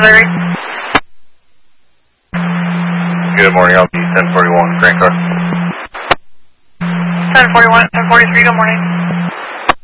Larry. Good morning, I'll be 1041 Grand Car. 1041, 1043, good morning.